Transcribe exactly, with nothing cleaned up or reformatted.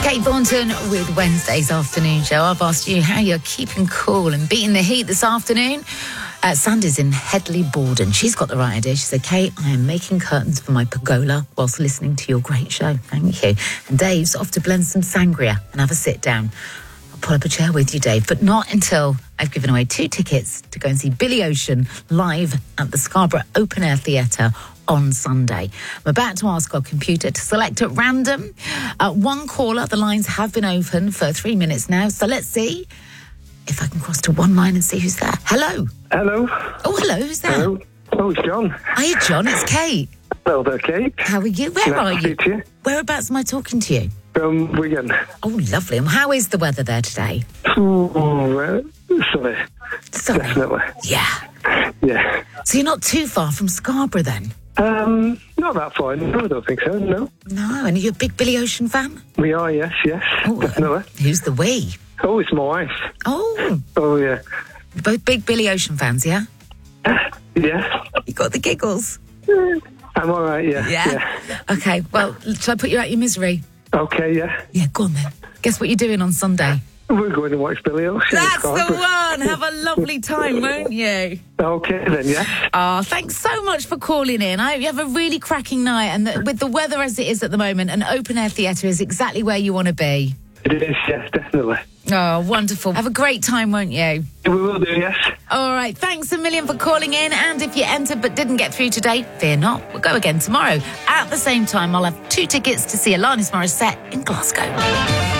Kate Thornton with Wednesday's afternoon show. I've asked you how you're keeping cool and beating the heat this afternoon. Uh, Sandy's in Headley Borden. She's got the right idea. She said, Kate, I am making curtains for my pergola whilst listening to your great show. Thank you. And Dave's off to blend some sangria and have a sit down. I'll pull up a chair with you, Dave, but not until I've given away two tickets to go and see Billy Ocean live at the Scarborough Open Air Theatre on Sunday. I'm about to ask our computer to select at random. Uh, one caller, the lines have been open for three minutes now, so let's see if I can cross to one line and see who's there. Hello. Hello. Oh, hello, who's there? Hello. Oh, it's John. Hiya, John, it's Kate. Hello there, Kate. How are you? Where Nice are to you? speak to you. Whereabouts am I talking to you? From Wigan. Oh, lovely. And how is the weather there today? Ooh, uh, sunny. Sunny. Definitely. Yeah. Yeah. So you're not too far from Scarborough then? Um, not that far. No, I don't think so, no. No, and are you a big Billy Ocean fan? We are, yes, yes. Oh, Definitely. Who's the we? Oh, it's my wife. Oh, Oh, yeah. both big Billy Ocean fans, yeah? Yeah. You got the giggles. I'm all right, yeah. Yeah? Okay, well, shall I put you out your misery? Okay, yeah. Yeah, go on then. Guess what you're doing on Sunday? We're going to watch Billy Ocean. That's the Scarborough. one! Have a lovely time, won't you? Okay, then, yes. Oh, thanks so much for calling in. I hope you have a really cracking night, and that with the weather as it is at the moment, an open-air theatre is exactly where you want to be. It is, yes, definitely. Oh, wonderful. Have a great time, won't you? We will do, yes. All right, thanks a million for calling in. And if you entered but didn't get through today, fear not. We'll go again tomorrow. At the same time, I'll have two tickets to see Alanis Morissette in Glasgow.